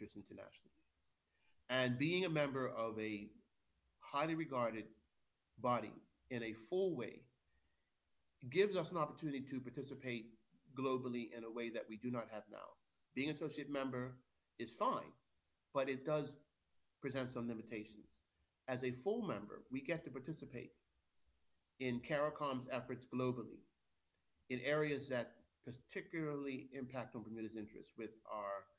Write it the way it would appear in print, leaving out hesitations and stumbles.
interests internationally. And being a member of a highly regarded body in a full way gives us an opportunity to participate globally in a way that we do not have now. Being an associate member is fine, but it does present some limitations. As a full member, we get to participate in CARICOM's efforts globally in areas that particularly impact on Bermuda's interests with our